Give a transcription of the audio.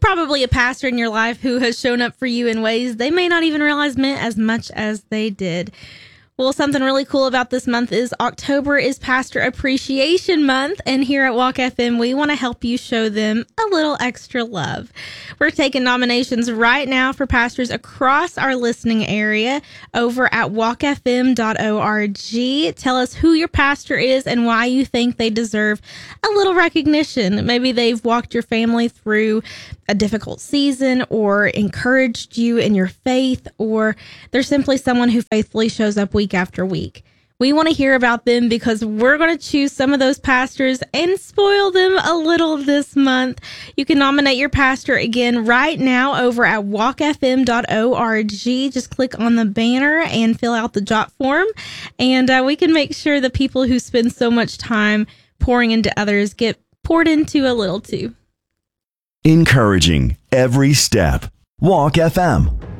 probably a pastor in your life who has shown up for you in ways they may not even realize meant as much as they did. Well, something really cool about this month is October is Pastor Appreciation Month, and here at Walk FM, we want to help you show them a little extra love. We're taking nominations right now for pastors across our listening area over at walkfm.org. Tell us who your pastor is and why you think they deserve a little recognition. Maybe they've walked your family through a difficult season or encouraged you in your faith, or they're simply someone who faithfully shows up week after week. We want to hear about them because we're going to choose some of those pastors and spoil them a little this month. You can nominate your pastor again right now over at walkfm.org. Just click on the banner and fill out the jot form, and we can make sure the people who spend so much time pouring into others get poured into a little too. Encouraging every step. Walk FM.